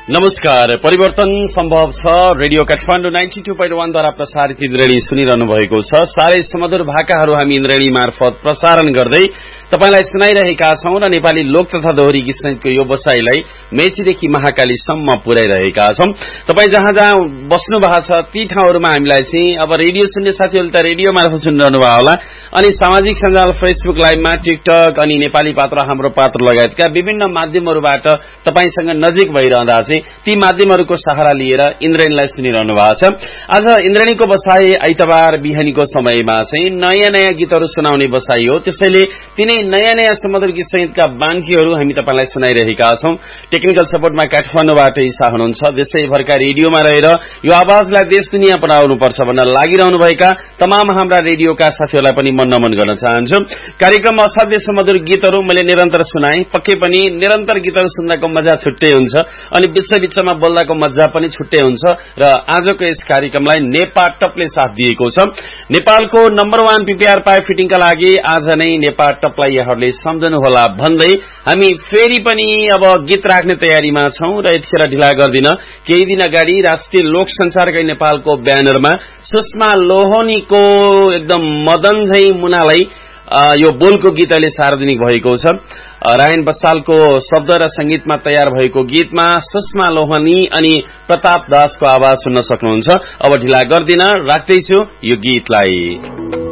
नमस्कार। परिवर्तन सम्भव छ। रेडियो काठमाडौँ 92.1 द्वारा प्रसारित इन्द्रेणी सुनिरहनु भएको छ। सारै सुमधुर भाकाहरू हामी इन्द्रेणी मार्फत प्रसारण गर्दै तपाईलाई सुनाइरहेका छौं र नेपाली लोक तथा दोहोरी गीत संगीतको यो बसाइलाई मेचीदेखि महाकालीसम्म पुर्याइरहेका छौं। तपाई जहाँ जहाँ बस्नु भएको छ ती ठाउँहरूमा हामीलाई चाहिँ अब रेडियो सुन्ने साथीहरूले त रेडियो मार्फत सुनिरहनु भयो होला, अनि सामाजिक सञ्जाल फेसबुक लाइभमा, टिकटक अनि नेपाली पात्र हाम्रो पात्र लगायतका विभिन्न माध्यमहरूबाट तपाईसँग नजिक भइरहँदा चाहिँ ती माध्यमहरूको सहारा लिएर इन्द्रेणीलाई सुनिरहनु भएको छ। आज इन्द्रेणीको बसाई आइतबार बिहानीको समयमा चाहिँ नयाँ नयाँ गीतहरू सुनाउने बसाई हो। त्यसैले तिनै नयाँ नयाँ सुमधुर गीत संगीतका बान्कीहरू हामी तपाईलाई सुनाइरहेका छौं। टेक्निकल सपोर्टमा काठमाडौँबाट ईशा हुनुहुन्छ। देशैभरका रेडियोमा रहेर यो आवाजलाई देश दुनियाँ पठाउनुपर्छ भनेर लागिरहनुभएका तमाम हाम्रा रेडियोका साथीहरूलाई पनि मन नमन गर्न चाहन्छु। कार्यक्रममा असाध्य सुमधुर गीतहरू मैले निरन्तर सुनाएँ। पक्कै पनि निरन्तर गीतहरू सुन्दाको मजा छुट्टै हुन्छ अनि बिचमा बोल्दाको मजा पनि छुट्टै हुन्छ र आजको यस कार्यक्रमलाई नेपाल टपले साथ दिएको छ। नेपालको नम्बर 1 पीपीआर पाइप फिटिङका लागि आज नै नेपाल टपलाई यहाँहरूले सम्झनु होला भन्दै हामी फेरि पनि अब गीत राख्ने तयारीमा छौं र यतिखेर ढिला गर्दिन। केही दिन अगाडि राष्ट्रिय लोक संचारकै नेपालको ब्यानरमा सुषमा लोहनीको एकदम मदन झै मुनालाई यो बोलको गीत अहिले सार्वजनिक भएको छ। रायन बसालको शब्द र संगीतमा तयार भएको गीतमा सुषमा लोहनी अनि प्रताप दासको आवाज सुन्न सक्नुहुन्छ। अब ढिला गर्दिन, राख्दैछु यो गीतलाई।